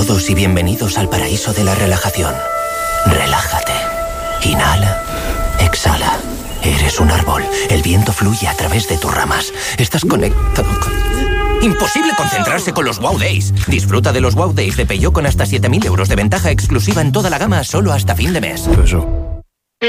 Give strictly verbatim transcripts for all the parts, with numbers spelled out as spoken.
todos y bienvenidos al paraíso de la relajación. Relájate. Inhala. Exhala. Eres un árbol. El viento fluye a través de tus ramas. Estás conectado con... Imposible concentrarse con los Wow Days. Disfruta de los Wow Days de Peugeot con hasta siete mil euros de ventaja exclusiva en toda la gama solo hasta fin de mes. Eso.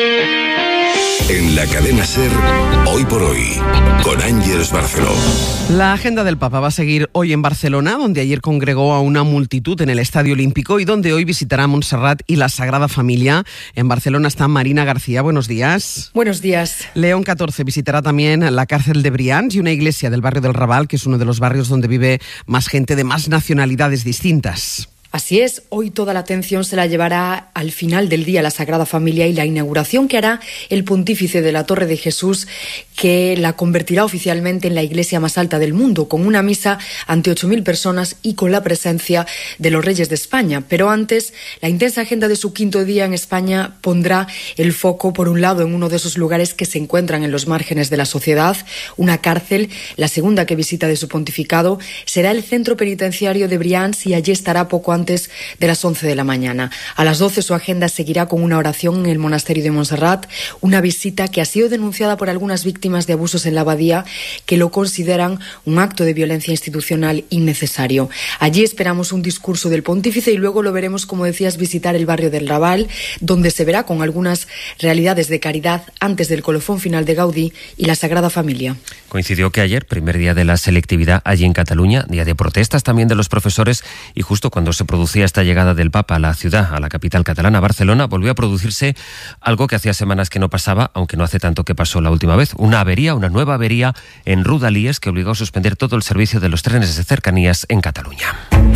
En la cadena SER, Hoy por Hoy, con Ángeles Barceló. La agenda del Papa va a seguir hoy en Barcelona, donde ayer congregó a una multitud en el Estadio Olímpico y donde hoy visitará Montserrat y la Sagrada Familia. En Barcelona está Marina García. Buenos días. Buenos días. León catorce visitará también la cárcel de Brians y una iglesia del barrio del Raval, que es uno de los barrios donde vive más gente de más nacionalidades distintas. Así es, hoy toda la atención se la llevará al final del día la Sagrada Familia y la inauguración que hará el pontífice de la Torre de Jesús, que la convertirá oficialmente en la iglesia más alta del mundo, con una misa ante ocho mil personas y con la presencia de los reyes de España. Pero antes, la intensa agenda de su quinto día en España pondrá el foco, por un lado, en uno de esos lugares que se encuentran en los márgenes de la sociedad, una cárcel. La segunda que visita de su pontificado será el centro penitenciario de Brians y allí estará poco antes de las once de la mañana. A las doce su agenda seguirá con una oración en el monasterio de Montserrat, una visita que ha sido denunciada por algunas víctimas de abusos en la abadía que lo consideran un acto de violencia institucional innecesario. Allí esperamos un discurso del pontífice y luego lo veremos, como decías, visitar el barrio del Raval, donde se verá con algunas realidades de caridad antes del colofón final de Gaudí y la Sagrada Familia. Coincidió que ayer, primer día de la selectividad allí en Cataluña, día de protestas también de los profesores, y justo cuando se producía esta llegada del Papa a la ciudad, a la capital catalana, Barcelona, volvió a producirse algo que hacía semanas que no pasaba, aunque no hace tanto que pasó la última vez, una avería, una nueva avería en Rodalies que obligó a suspender todo el servicio de los trenes de cercanías en Cataluña.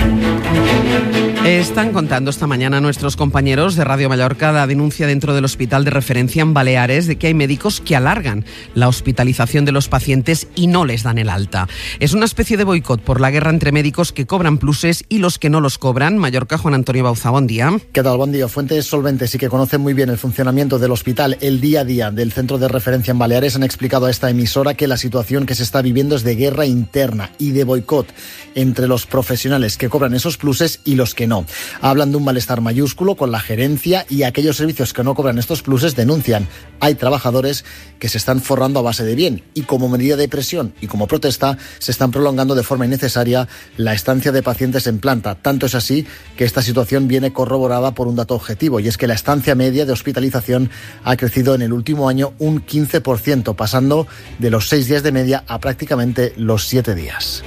Están contando esta mañana nuestros compañeros de Radio Mallorca la denuncia dentro del hospital de referencia en Baleares de que hay médicos que alargan la hospitalización de los pacientes y no les dan el alta. Es una especie de boicot por la guerra entre médicos que cobran pluses y los que no los cobran. Mallorca, Juan Antonio Bauza, buen día. ¿Qué tal? Buen día. Fuentes solventes y que conocen muy bien el funcionamiento del hospital, el día a día del centro de referencia en Baleares, han explicado a esta emisora que la situación que se está viviendo es de guerra interna y de boicot entre los profesionales que cobran esos pluses y los que no. Hablan de un malestar mayúsculo con la gerencia y aquellos servicios que no cobran estos pluses denuncian. Hay trabajadores que se están forrando a base de bien y como medida de presión y como protesta se están prolongando de forma innecesaria la estancia de pacientes en planta. Tanto es así que esta situación viene corroborada por un dato objetivo y es que la estancia media de hospitalización ha crecido en el último año un quince por ciento, pasando de los seis días de media a prácticamente los siete días.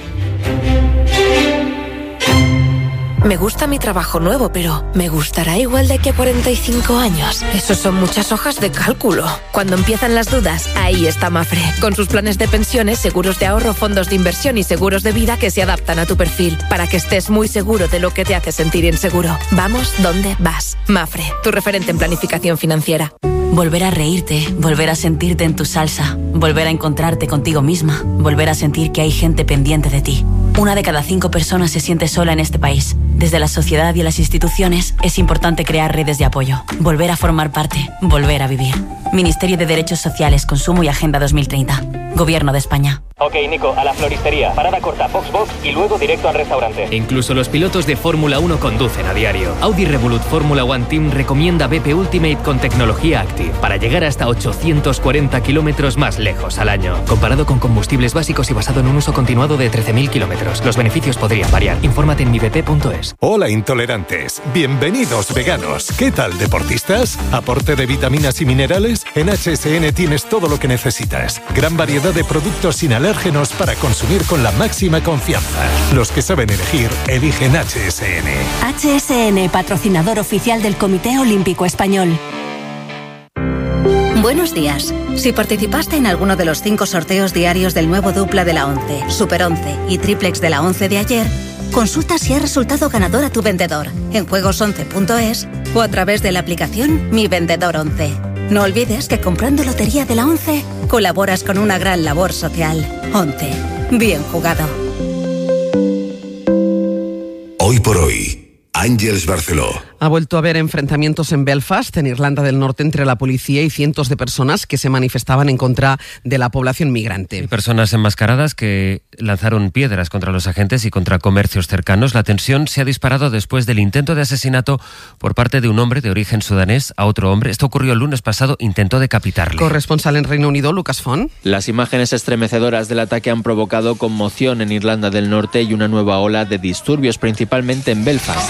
Me gusta mi trabajo nuevo, pero ¿me gustará igual de aquí a cuarenta y cinco años? Eso son muchas hojas de cálculo. Cuando empiezan las dudas, ahí está Mafre. Con sus planes de pensiones, seguros de ahorro, fondos de inversión y seguros de vida que se adaptan a tu perfil, para que estés muy seguro de lo que te hace sentir inseguro. Vamos donde vas. Mafre, tu referente en planificación financiera. Volver a reírte, volver a sentirte en tu salsa, volver a encontrarte contigo misma, volver a sentir que hay gente pendiente de ti. Una de cada cinco personas se siente sola en este país. Desde la sociedad y las instituciones es importante crear redes de apoyo, volver a formar parte, volver a vivir. Ministerio de Derechos Sociales, Consumo y Agenda dos mil treinta. Gobierno de España. Ok, Nico, a la floristería. Parada corta, box box y luego directo al restaurante. Incluso los pilotos de Fórmula uno conducen a diario. Audi Revolut Fórmula One Team recomienda B P Ultimate con tecnología Active para llegar hasta ochocientos cuarenta kilómetros más lejos al año. Comparado con combustibles básicos y basado en un uso continuado de trece mil kilómetros. Los beneficios podrían variar. Infórmate en mi b p punto es. Hola, intolerantes. Bienvenidos, veganos. ¿Qué tal, deportistas? ¿Aporte de vitaminas y minerales? En H S N tienes todo lo que necesitas. Gran variedad de productos sin alérgenos para consumir con la máxima confianza. Los que saben elegir, eligen H S N. H S N, patrocinador oficial del Comité Olímpico Español. Buenos días. Si participaste en alguno de los cinco sorteos diarios del nuevo dupla de la once, Super once y Triplex de la once de ayer, consulta si ha resultado ganador a tu vendedor en juegos once punto es o a través de la aplicación Mi Vendedor once. No olvides que comprando Lotería de la once colaboras con una gran labor social. once. Bien jugado. Hoy por hoy, Ángeles Barceló. Ha vuelto a haber enfrentamientos en Belfast, en Irlanda del Norte, entre la policía y cientos de personas que se manifestaban en contra de la población migrante. Hay personas enmascaradas que lanzaron piedras contra los agentes y contra comercios cercanos. La tensión se ha disparado después del intento de asesinato por parte de un hombre de origen sudanés a otro hombre. Esto ocurrió el lunes pasado, intentó decapitarle. Corresponsal en Reino Unido, Lucas Font. Las imágenes estremecedoras del ataque han provocado conmoción en Irlanda del Norte y una nueva ola de disturbios, principalmente en Belfast,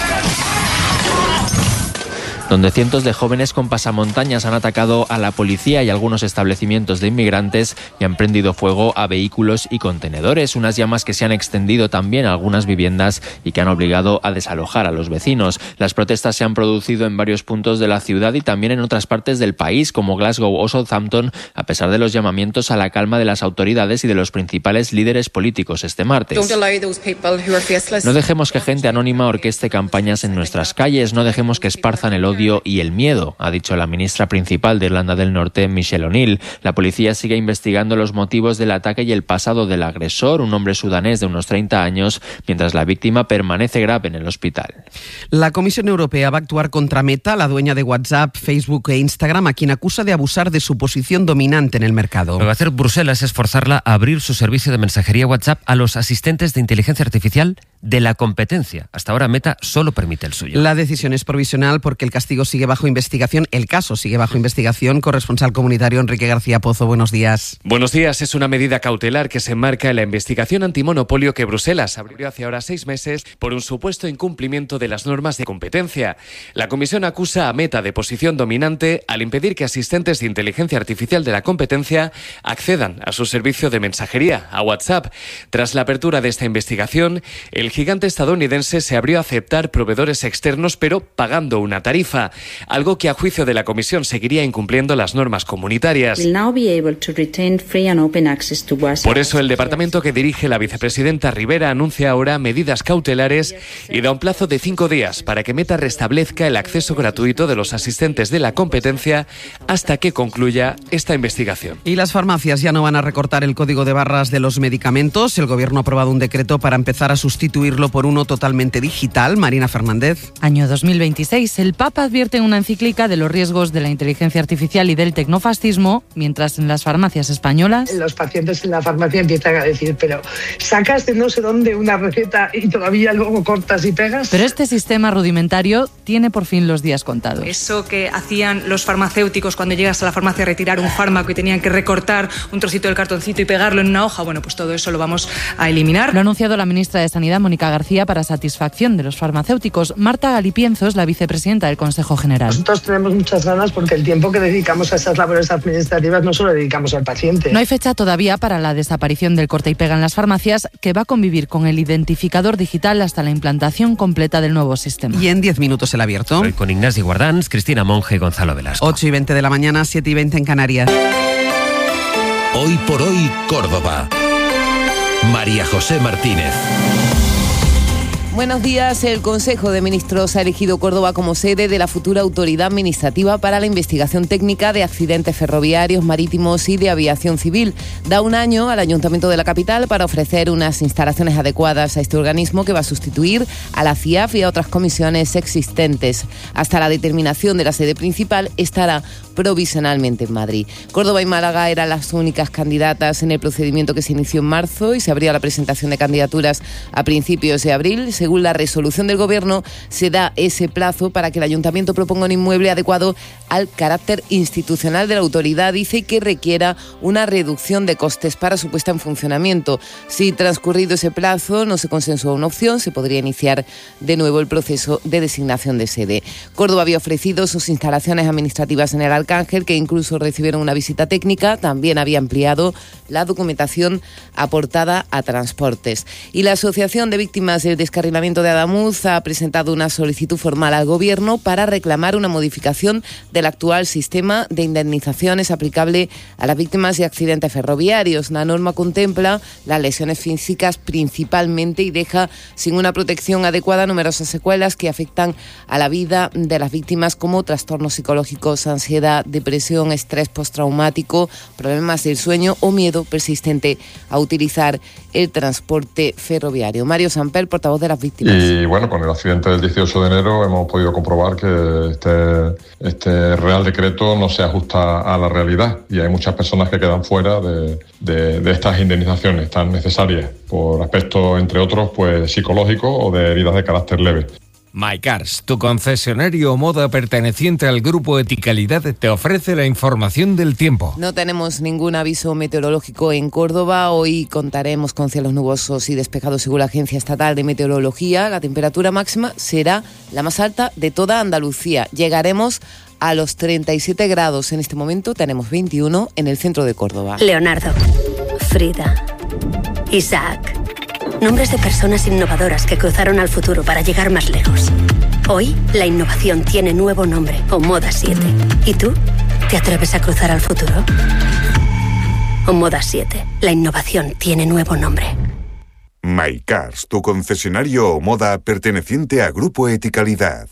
donde cientos de jóvenes con pasamontañas han atacado a la policía y algunos establecimientos de inmigrantes y han prendido fuego a vehículos y contenedores. Unas llamas que se han extendido también a algunas viviendas y que han obligado a desalojar a los vecinos. Las protestas se han producido en varios puntos de la ciudad y también en otras partes del país, como Glasgow o Southampton, a pesar de los llamamientos a la calma de las autoridades y de los principales líderes políticos este martes. No dejemos que gente anónima orqueste campañas en nuestras calles, no dejemos que esparzan el odio y el miedo, ha dicho la ministra principal de Irlanda del Norte, Michelle O'Neill. La policía sigue investigando los motivos del ataque y el pasado del agresor, un hombre sudanés de unos treinta años, mientras la víctima permanece grave en el hospital. La Comisión Europea va a actuar contra Meta, la dueña de WhatsApp, Facebook e Instagram, a quien acusa de abusar de su posición dominante en el mercado. Lo que va a hacer Bruselas es forzarla a abrir su servicio de mensajería WhatsApp a los asistentes de inteligencia artificial de la competencia. Hasta ahora Meta solo permite el suyo. La decisión es provisional porque el castigo sigue bajo investigación, el caso sigue bajo investigación. Corresponsal comunitario Enrique García Pozo, buenos días. Buenos días. Es una medida cautelar que se enmarca en la investigación antimonopolio que Bruselas abrió hace ahora seis meses por un supuesto incumplimiento de las normas de competencia. La comisión acusa a Meta de posición dominante al impedir que asistentes de inteligencia artificial de la competencia accedan a su servicio de mensajería, a WhatsApp. Tras la apertura de esta investigación, el gigante estadounidense se abrió a aceptar proveedores externos, pero pagando una tarifa, algo que a juicio de la Comisión seguiría incumpliendo las normas comunitarias. Por eso el departamento que dirige la vicepresidenta Rivera anuncia ahora medidas cautelares y da un plazo de cinco días para que Meta restablezca el acceso gratuito de los asistentes de la competencia hasta que concluya esta investigación. Y las farmacias ya no van a recortar el código de barras de los medicamentos. El Gobierno ha aprobado un decreto para empezar a sustituirlo por uno totalmente digital. Marina Fernández. Año dos mil veintiséis. El Papa advierte en una encíclica de los riesgos de la inteligencia artificial y del tecnofascismo, mientras en las farmacias españolas los pacientes en la farmacia empiezan a decir, pero sacas de no sé dónde una receta y todavía luego cortas y pegas. Pero este sistema rudimentario tiene por fin los días contados. Eso que hacían los farmacéuticos cuando llegas a la farmacia a retirar un fármaco y tenían que recortar un trocito del cartoncito y pegarlo en una hoja, bueno, pues todo eso lo vamos a eliminar. Lo ha anunciado la ministra de Sanidad, Mónica García, para satisfacción de los farmacéuticos. Marta Galipienzo es la vicepresidenta del Consejo General. Nosotros tenemos muchas ganas porque el tiempo que dedicamos a esas labores administrativas no solo dedicamos al paciente. No hay fecha todavía para la desaparición del corta y pega en las farmacias, que va a convivir con el identificador digital hasta la implantación completa del nuevo sistema. Y en diez minutos el abierto. Hoy con Ignacio Guardans, Cristina Monge y Gonzalo Velasco. ocho y veinte de la mañana, siete y veinte en Canarias. Hoy por hoy, Córdoba. María José Martínez. Buenos días. El Consejo de Ministros ha elegido Córdoba como sede de la futura Autoridad Administrativa para la Investigación Técnica de Accidentes Ferroviarios, Marítimos y de Aviación Civil. Da un año al Ayuntamiento de la capital para ofrecer unas instalaciones adecuadas a este organismo que va a sustituir a la C I A F y a otras comisiones existentes. Hasta la determinación de la sede principal estará provisionalmente en Madrid. Córdoba y Málaga eran las únicas candidatas en el procedimiento que se inició en marzo y se abría la presentación de candidaturas a principios de abril. Según la resolución del Gobierno, se da ese plazo para que el Ayuntamiento proponga un inmueble adecuado al carácter institucional de la autoridad, dice, que requiera una reducción de costes para su puesta en funcionamiento. Si transcurrido ese plazo no se consensúa una opción, se podría iniciar de nuevo el proceso de designación de sede. Córdoba había ofrecido sus instalaciones administrativas en el Arcángel, que incluso recibieron una visita técnica. También había ampliado la documentación aportada a Transportes. Y la Asociación de Víctimas del Descarrilamiento de Adamuz ha presentado una solicitud formal al Gobierno para reclamar una modificación del actual sistema de indemnizaciones aplicable a las víctimas de accidentes ferroviarios. La norma contempla las lesiones físicas principalmente y deja sin una protección adecuada numerosas secuelas que afectan a la vida de las víctimas, como trastornos psicológicos, ansiedad, ansiedad, depresión, estrés postraumático, problemas del sueño o miedo persistente a utilizar el transporte ferroviario. Mario Samper, portavoz de las víctimas. Y bueno, con el accidente del dieciocho de enero hemos podido comprobar que este, este Real Decreto no se ajusta a la realidad y hay muchas personas que quedan fuera de, de, de estas indemnizaciones tan necesarias por aspectos, entre otros, pues psicológicos o de heridas de carácter leve. MyCars, tu concesionario Omoda perteneciente al grupo Eticalidad, te ofrece la información del tiempo. No tenemos ningún aviso meteorológico en Córdoba. Hoy contaremos con cielos nubosos y despejados según la Agencia Estatal de Meteorología. La temperatura máxima será la más alta de toda Andalucía. Llegaremos a los treinta y siete grados. En este momento tenemos veintiuno en el centro de Córdoba. Leonardo, Frida, Isaac. Nombres de personas innovadoras que cruzaron al futuro para llegar más lejos. Hoy, la innovación tiene nuevo nombre, Omoda siete. ¿Y tú? ¿Te atreves a cruzar al futuro? Omoda siete. La innovación tiene nuevo nombre. MyCars, tu concesionario Omoda perteneciente a Grupo Eticalidad.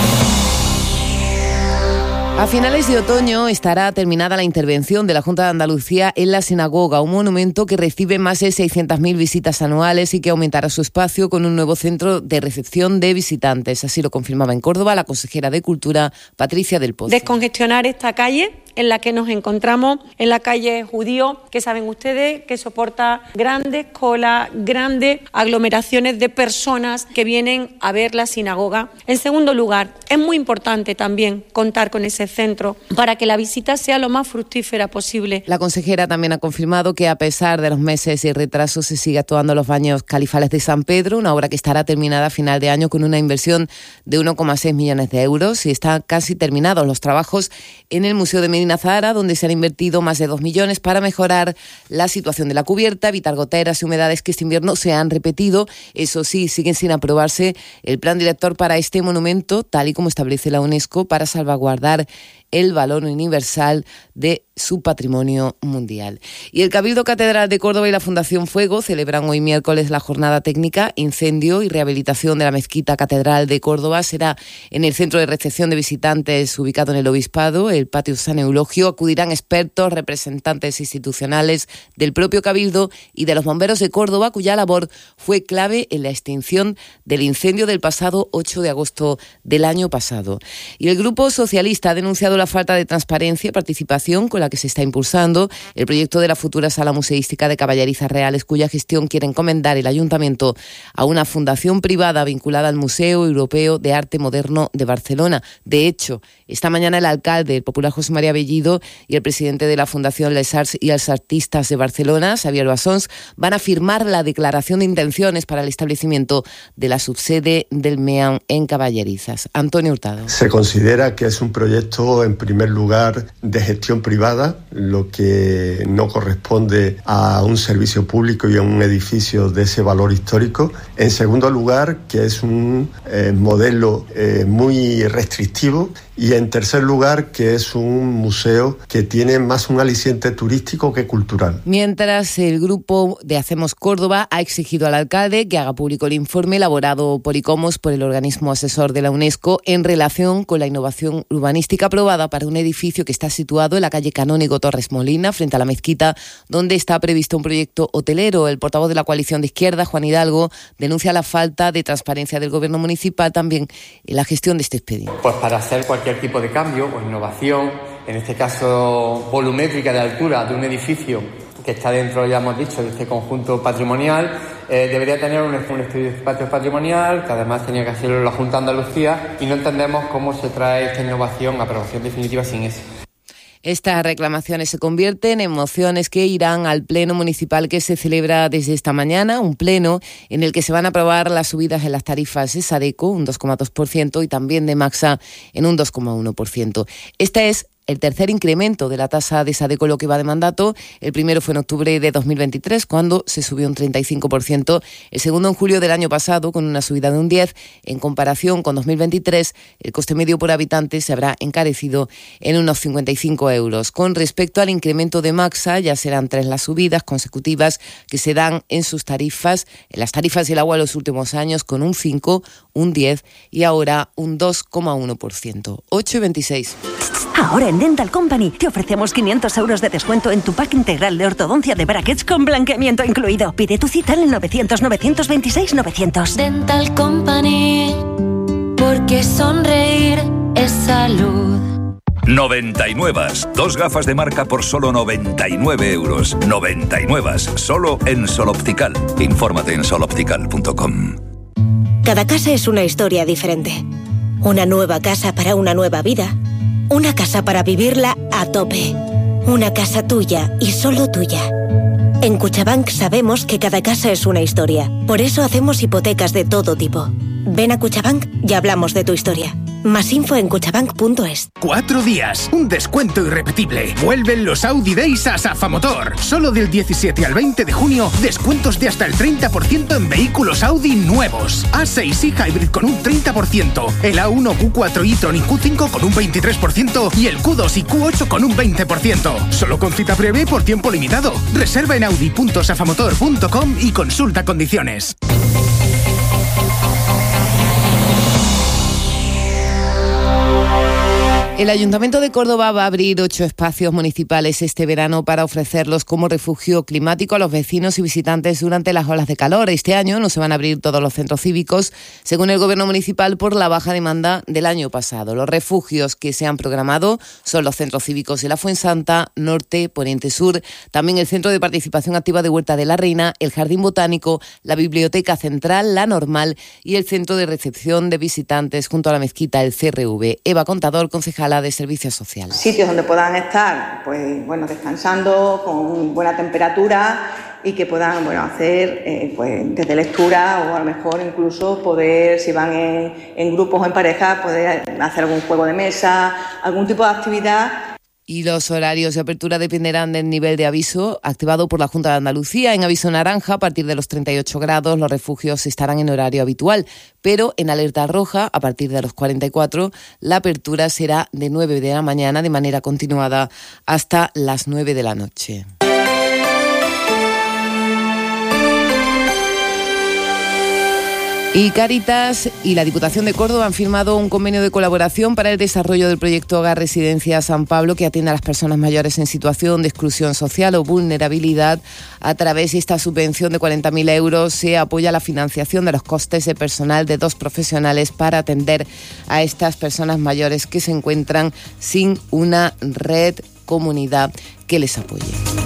A finales de otoño estará terminada la intervención de la Junta de Andalucía en la sinagoga, un monumento que recibe más de seiscientas mil visitas anuales y que aumentará su espacio con un nuevo centro de recepción de visitantes. Así lo confirmaba en Córdoba la consejera de Cultura, Patricia del Pozo. Descongestionar esta calle en la que nos encontramos, en la calle Judío, que saben ustedes que soporta grandes colas, grandes aglomeraciones de personas que vienen a ver la sinagoga. En segundo lugar, es muy importante también contar con ese centro para que la visita sea lo más fructífera posible. La consejera también ha confirmado que a pesar de los meses y retrasos se sigue actuando los baños califales de San Pedro, una obra que estará terminada a final de año con una inversión de uno coma seis millones de euros y están casi terminados los trabajos en el Museo de Medina Zahara, donde se han invertido más de dos millones para mejorar la situación de la cubierta, evitar goteras y humedades que este invierno se han repetido. Eso sí, siguen sin aprobarse el plan director para este monumento, tal y como establece la UNESCO, para salvaguardar el valor universal de su patrimonio mundial. Y el Cabildo Catedral de Córdoba y la Fundación Fuego celebran hoy miércoles la jornada técnica Incendio y Rehabilitación de la Mezquita Catedral de Córdoba. Será en el centro de recepción de visitantes ubicado en el Obispado, el Patio San Eulogio. Acudirán expertos, representantes institucionales del propio Cabildo y de los bomberos de Córdoba, cuya labor fue clave en la extinción del incendio del pasado ocho de agosto del año pasado. Y el Grupo Socialista ha denunciado la falta de transparencia y participación con la que se está impulsando el proyecto de la futura Sala Museística de Caballerizas Reales, cuya gestión quiere encomendar el Ayuntamiento a una fundación privada vinculada al Museo Europeo de Arte Moderno de Barcelona. De hecho, esta mañana el alcalde, el popular José María Bellido, y el presidente de la Fundación Les Arts y els Artistas de Barcelona, Xavier Bassons, van a firmar la declaración de intenciones para el establecimiento de la subsede del MEAN en Caballerizas. Antonio Hurtado. Se considera que es un proyecto, en primer lugar, de gestión privada, lo que no corresponde a un servicio público y a un edificio de ese valor histórico. En segundo lugar, que es un eh, modelo eh, muy restrictivo. Y en tercer lugar, que es un museo que tiene más un aliciente turístico que cultural. Mientras, el grupo de Hacemos Córdoba ha exigido al alcalde que haga público el informe elaborado por ICOMOS, por el organismo asesor de la UNESCO, en relación con la innovación urbanística aprobada para un edificio que está situado en la calle Canónigo Torres Molina, frente a la mezquita, donde está previsto un proyecto hotelero. El portavoz de la coalición de izquierda, Juan Hidalgo, denuncia la falta de transparencia del gobierno municipal también en la gestión de este expediente. Pues para hacer cualquier tipo de cambio o innovación, en este caso volumétrica de altura de un edificio que está dentro, ya hemos dicho, de este conjunto patrimonial, eh, debería tener un, un estudio de espacio patrimonial, que además tenía que hacerlo la Junta de Andalucía, y no entendemos cómo se trae esta innovación a aprobación definitiva sin eso. Estas reclamaciones se convierten en mociones que irán al Pleno Municipal que se celebra desde esta mañana, un pleno en el que se van a aprobar las subidas en las tarifas de Sadeco, un dos coma dos por ciento, y también de Maxa, en un dos coma uno por ciento. Esta es el tercer incremento de la tasa de Sadeco lo que va de mandato. El primero fue en octubre de dos mil veintitrés, cuando se subió un treinta y cinco por ciento. El segundo en julio del año pasado, con una subida de un diez por ciento. En comparación con dos mil veintitrés, el coste medio por habitante se habrá encarecido en unos cincuenta y cinco euros. Con respecto al incremento de Maxa, ya serán tres las subidas consecutivas que se dan en sus tarifas, en las tarifas del agua en los últimos años, con un cinco, un diez y ahora un dos coma uno por ciento. ocho y veintiséis. Ahora en En Dental Company te ofrecemos quinientos euros de descuento en tu pack integral de ortodoncia de brackets con blanqueamiento incluido. Pide tu cita en el novecientos, novecientos veintiséis, novecientos. Dental Company, porque sonreír es salud. noventa y nueve. Dos gafas de marca por solo noventa y nueve euros. noventa y nueve. Solo en Sol Optical. Infórmate en sol optical punto com. Cada casa es una historia diferente. Una nueva casa para una nueva vida. Una casa para vivirla a tope. Una casa tuya y solo tuya. En Cuchabank sabemos que cada casa es una historia. Por eso hacemos hipotecas de todo tipo. Ven a Cuchabank y hablamos de tu historia. Más info en cuchabank punto es. Cuatro días, un descuento irrepetible. Vuelven los Audi Days a Safa Motor. Solo del diecisiete al veinte de junio, descuentos de hasta el treinta por ciento en vehículos Audi nuevos. A seis y Hybrid con un treinta por ciento, el A uno, Q cuatro e-tron y Q cinco con un veintitrés por ciento y el Q dos y Q ocho con un veinte por ciento. Solo con cita previa y por tiempo limitado. Reserva en audi punto safamotor punto com y consulta condiciones. El Ayuntamiento de Córdoba va a abrir ocho espacios municipales este verano para ofrecerlos como refugio climático a los vecinos y visitantes durante las olas de calor. Este año no se van a abrir todos los centros cívicos, según el Gobierno municipal, por la baja demanda del año pasado. Los refugios que se han programado son los centros cívicos de la Fuensanta, Norte, Poniente Sur, también el Centro de Participación Activa de Huerta de la Reina, el Jardín Botánico, la Biblioteca Central, la Normal y el Centro de Recepción de Visitantes junto a la Mezquita, el C R V. Eva Contador, concejal de Servicios Sociales. Sitios donde puedan estar, pues bueno, descansando con buena temperatura y que puedan, bueno, hacer eh, pues desde lectura o a lo mejor incluso poder, si van en, en grupos o en parejas, poder hacer algún juego de mesa, algún tipo de actividad. Y los horarios de apertura dependerán del nivel de aviso activado por la Junta de Andalucía. En aviso naranja, a partir de los treinta y ocho grados, los refugios estarán en horario habitual, pero en alerta roja, a partir de los cuarenta y cuatro, la apertura será de nueve de la mañana de manera continuada hasta las nueve de la noche. Y Cáritas y la Diputación de Córdoba han firmado un convenio de colaboración para el desarrollo del proyecto Hogar Residencia San Pablo, que atiende a las personas mayores en situación de exclusión social o vulnerabilidad. A través de esta subvención de cuarenta mil euros se apoya la financiación de los costes de personal de dos profesionales para atender a estas personas mayores que se encuentran sin una red comunidad que les apoye.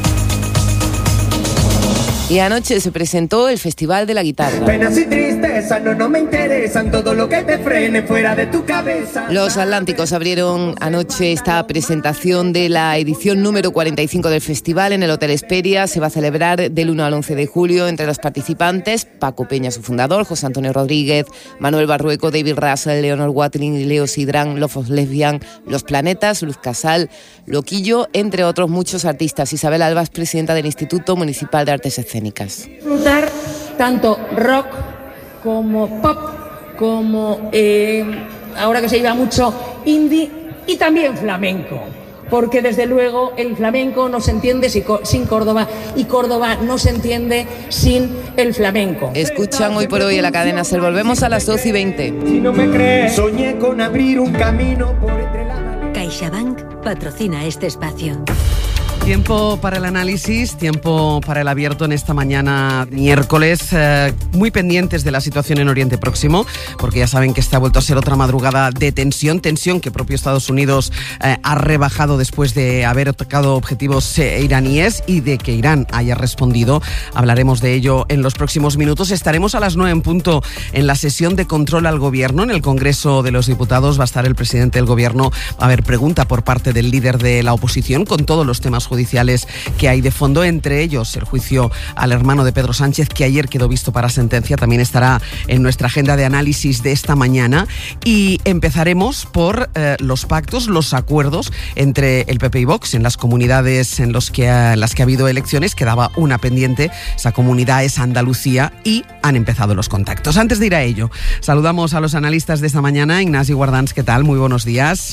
Y anoche se presentó el Festival de la Guitarra. Penas y tristezas no, no me interesan, todo lo que te frene fuera de tu cabeza. Los Atlánticos abrieron anoche esta presentación de la edición número cuarenta y cinco del festival en el Hotel Hesperia. Se va a celebrar del uno al once de julio. Entre los participantes, Paco Peña, su fundador, José Antonio Rodríguez, Manuel Barrueco, David Russell, Leonor Watling, Leo Sidrán, Lofos Lesbian, Los Planetas, Luz Casal, Loquillo, entre otros muchos artistas. Isabel Albas, presidenta del Instituto Municipal de Artes Escénicas. Disfrutar tanto rock como pop, como eh, ahora que se lleva mucho indie y también flamenco, porque desde luego el flamenco no se entiende sin Córdoba y Córdoba no se entiende sin el flamenco. Escuchan Hoy por Hoy en la cadena SER. Volvemos a las doce y veinte. Si no me crees, soñé con abrir un camino por entre la... CaixaBank patrocina este espacio. Tiempo para el análisis, tiempo para el abierto en esta mañana miércoles, eh, muy pendientes de la situación en Oriente Próximo, porque ya saben que esta ha vuelto a ser otra madrugada de tensión, tensión que propio Estados Unidos eh, ha rebajado después de haber atacado objetivos eh, iraníes y de que Irán haya respondido. Hablaremos de ello en los próximos minutos. Estaremos a las nueve en punto en la sesión de control al Gobierno. En el Congreso de los Diputados va a estar el presidente del Gobierno. Va a haber pregunta por parte del líder de la oposición con todos los temas judiciales que hay de fondo, entre ellos el juicio al hermano de Pedro Sánchez, que ayer quedó visto para sentencia. También estará en nuestra agenda de análisis de esta mañana y empezaremos por eh, los pactos, los acuerdos entre el P P y Vox en las comunidades en, los que, en las que ha habido elecciones. Quedaba una pendiente, esa comunidad es Andalucía y han empezado los contactos. Antes de ir a ello, saludamos a los analistas de esta mañana. Ignasi Guardans, ¿qué tal? Muy buenos días.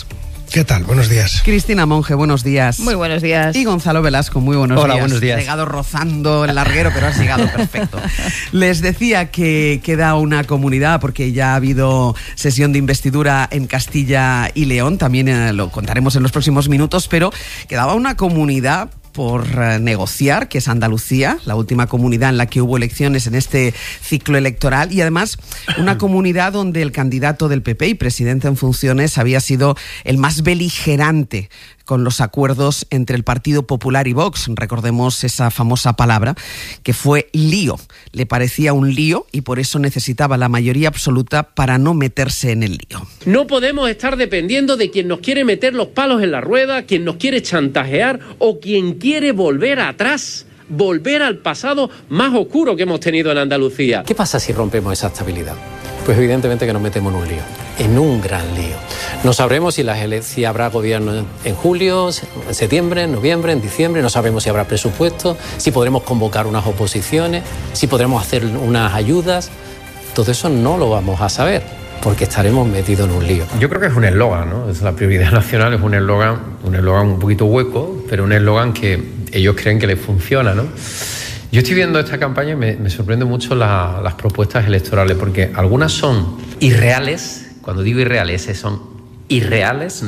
¿Qué tal? Buenos días. Cristina Monge, buenos días. Muy buenos días. Y Gonzalo Velasco, muy buenos Hola, días. buenos días. Has llegado rozando el larguero, pero has llegado perfecto. Les decía que queda una comunidad, porque ya ha habido sesión de investidura en Castilla y León, también eh, lo contaremos en los próximos minutos, pero quedaba una comunidad por eh, negociar, que es Andalucía, la última comunidad en la que hubo elecciones en este ciclo electoral, y además una comunidad donde el candidato del P P y presidente en funciones había sido el más beligerante con los acuerdos entre el Partido Popular y Vox. Recordemos esa famosa palabra, que fue lío. Le parecía un lío y por eso necesitaba la mayoría absoluta para no meterse en el lío. No podemos estar dependiendo de quien nos quiere meter los palos en la rueda, quien nos quiere chantajear o quien quiere volver atrás, volver al pasado más oscuro que hemos tenido en Andalucía. ¿Qué pasa si rompemos esa estabilidad? Pues evidentemente que nos metemos en un lío, en un gran lío. No sabremos si, las ele- si habrá gobierno en julio, en septiembre, en noviembre, en diciembre, no sabemos si habrá presupuesto, si podremos convocar unas oposiciones, si podremos hacer unas ayudas. Todo eso no lo vamos a saber, porque estaremos metidos en un lío. Yo creo que es un eslogan, ¿no? Es la prioridad nacional, es un eslogan, un eslogan un poquito hueco, pero un eslogan que ellos creen que les funciona, ¿no? Yo estoy viendo esta campaña y me, me sorprende mucho la, las propuestas electorales, porque algunas son irreales. Cuando digo irreales, son irreales.